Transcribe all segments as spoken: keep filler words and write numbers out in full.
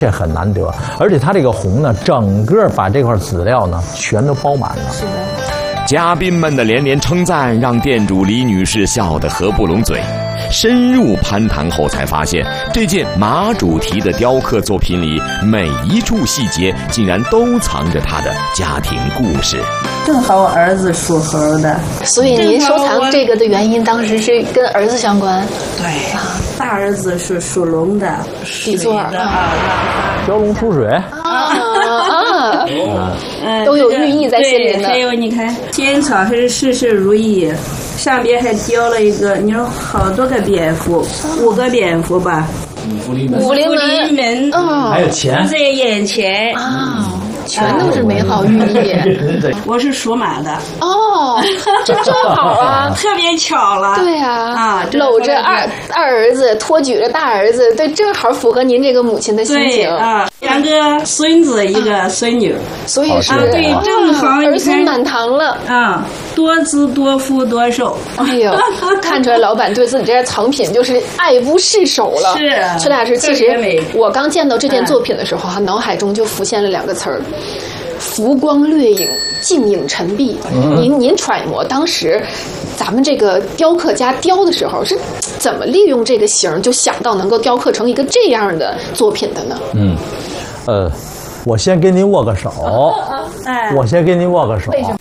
这很难得，而且它这个红呢，整个把这块籽料呢全都包满了。 是的。 嘉宾们的连连称赞让店主李女士笑得合不拢嘴。深入攀谈后才发现，这件马主题的雕刻作品里，每一处细节竟然都藏着她的家庭故事。 正好我儿子属猴的， 所以您收藏这个的原因，当时是跟儿子相关。 对，大儿子是属龙的， 底座的啊， 蛟龙出水啊啊，都有寓意在心里呢。 还有你看，仙草还是事事如意，上边还雕了一个，你说好多个蝙蝠，五个蝙蝠吧。 五灵门，五灵门， 嗯，还有钱在眼前啊。全都是美好寓意。 我是属马的哦，这正好啊， 特别巧了。 对啊， 啊， 搂着二二儿子，托举着大儿子，对，正好符合您这个母亲的心情啊。两个孙子，一个孙女， 所以是对，正好儿孙满堂了啊，多姿多福多寿。 哎呦，看出来老板对自己这些藏品就是爱不释手了。 是， 崔大师，其实我刚见到这件作品的时候，哈，脑海中就浮现了两个词儿。浮光掠影，近影沉璧。嗯、您您揣摩当时咱们这个雕刻家雕的时候是怎么利用这个形，就想到能够雕刻成一个这样的作品的呢？ 嗯，呃，我先跟您握个手，哎、我先跟您握个手。为什么？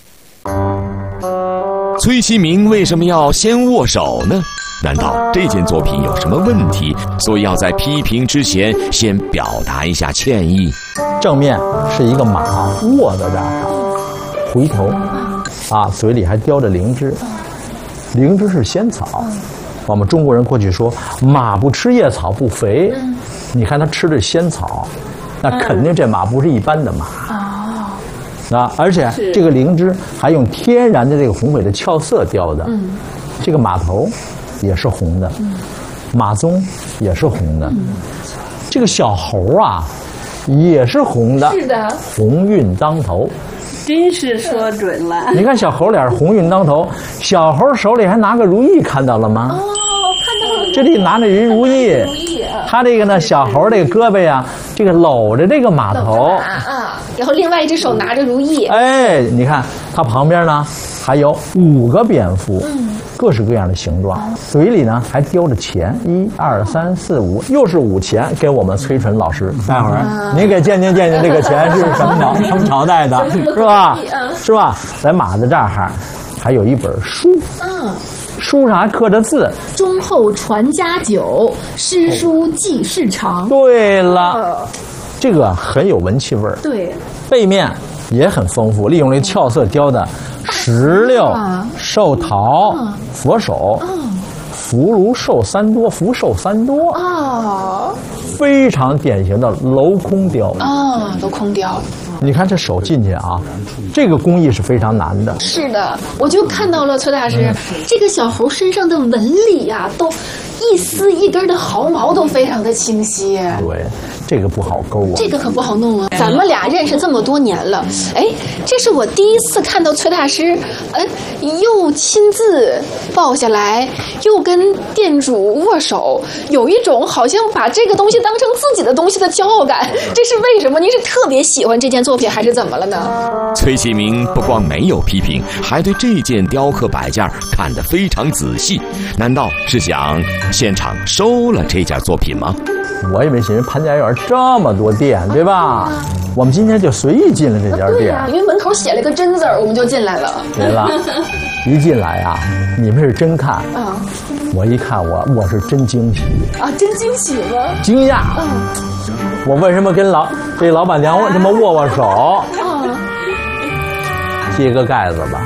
崔其明为什么要先握手呢？难道这件作品有什么问题，所以要在批评之前先表达一下歉意？ 正面是一个马卧在这儿，回头，啊，嘴里还叼着灵芝，灵芝是仙草。我们中国人过去说马不吃叶草不肥，你看它吃的仙草，那肯定这马不是一般的马。啊，而且这个灵芝还用天然的这个红翡的俏色雕的，这个马头也是红的，马鬃也是红的，这个小猴啊也是红的， 是的， 鸿运当头， 真是说准了。 你看小猴脸鸿运当头，小猴手里还拿个如意，看到了吗？ 哦，看到了， 这里拿着一如意，如意啊，他这个呢，小猴这个胳膊呀，这个搂着这个马头啊，然后另外一只手拿着如意。哎， 你看它旁边呢还有五个蝙蝠。嗯，各式各样的形状，嘴里呢还叼着钱，一二三四五，又是五钱，给我们崔纯老师。待会儿您给鉴定鉴定这个钱是什么朝什么朝代的，是吧？是吧？在马的这儿还有一本书，嗯，书上还刻着字： 忠厚传家久，诗书继世长。 对了，这个很有文气味儿。 对， 背面也很丰富，利用这俏色雕的石榴、寿桃、佛手、福如寿三多、福寿三多啊，非常典型的镂空雕啊，镂空雕。 你看这手进去啊，这个工艺是非常难的。 是的，我就看到了崔大师，嗯、这个小猴身上的纹理啊，都一丝一根的毫毛都非常的清晰。 对，这个不好勾啊。 这个可不好弄啊。咱们俩认识这么多年了，哎，这是我第一次看到崔大师，哎，又亲自抱下来，又跟店主握手，有一种好像把这个东西当成自己的东西的骄傲感。这是为什么？您是特别喜欢这件作品，还是怎么了呢？ 崔其明不光没有批评，还对这件雕刻摆件看得非常仔细。难道是想现场收了这件作品吗？ 我也没寻思潘家园这么多店，对吧？我们今天就随意进了这家店。对啊，因为门口写了个真字儿，我们就进来了。 对了，一进来啊，你们是真看啊，我一看我我是真惊喜啊，真惊喜吗？ 惊讶。嗯，我为什么跟老这老板娘这么握握手？啊，揭个盖子吧。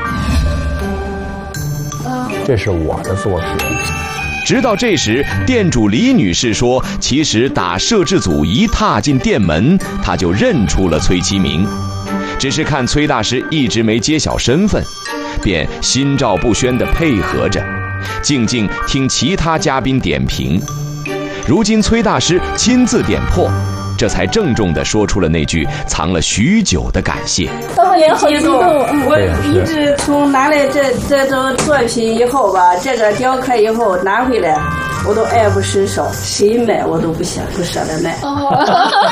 啊，这是我的作品。 直到这时，店主李女士说，其实打摄制组一踏进店门，她就认出了崔其明，只是看崔大师一直没揭晓身份，便心照不宣地配合着，静静听其他嘉宾点评。如今崔大师亲自点破，这才郑重地说出了那句藏了许久的感谢。 老板娘好激动，我一直从拿来这这种作品以后吧，这个雕刻以后拿回来， 我都爱不释手，谁买我都不想不舍得卖。 哦，